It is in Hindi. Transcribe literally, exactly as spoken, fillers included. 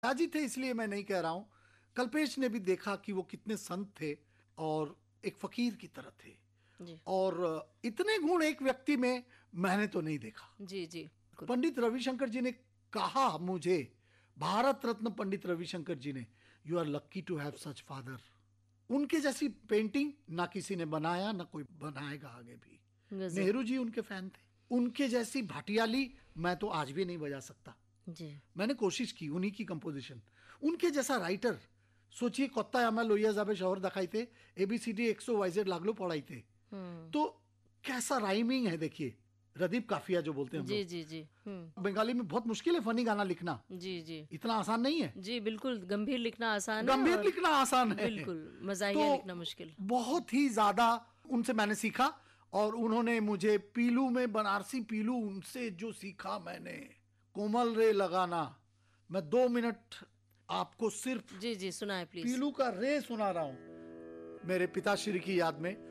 राजी थे इसलिए मैं नहीं कह रहा हूं। कल्पेश ने भी देखा कि वो कितने संत थे और एक फकीर की तरह थे। जी और इतने गुण एक व्यक्ति में मैंने तो नहीं देखा। जी जी बिल्कुल। पंडित रविशंकर जी ने कहा मुझे, भारत रत्न पंडित रविशंकर जी ने, you are lucky to have such father. उनके जैसी पेंटिंग ना किसी ने बनाया, ना कोई बनाएगा आगे भी। गजब। नेहरू जी उनके फैन थे। उनके जैसी भाटियाली मैं तो आज भी नहीं बजा सकता। जी मैंने कोशिश की उन्हीं की कंपोजिशन। उनके जैसा राइटर सोचिए, कत्ता आमा लोहिया जाबे शहर दिखाई थे, एबीसीडी एक्सो वाइजेड लागलो पढ़ाई थे। हम्म तो कैसा राइमिंग है देखिए, रदीप काफिया जो बोलते हैं हम जी लोग। जी जी हम्म बंगाली में बहुत मुश्किल है फनी गाना लिखना, जी जी इतना आसान नहीं है। जी बिल्कुल, गंभीर लिखना आसान है गंभीर और लिखना आसान है, बिल्कुल मजाहिया तो लिखना मुश्किल। बहुत ही ज्यादा उनसे मैंने सीखा। और उन्होंने मुझे पीलू में, बनारसी पीलू, उनसे जो सीखा मैंने, कोमल रे लगाना। मैं दो मिनट आपको सिर्फ जी जी सुनाए प्लीज। पीलू का रे सुना रहा हूं मेरे पिताश्री की याद में।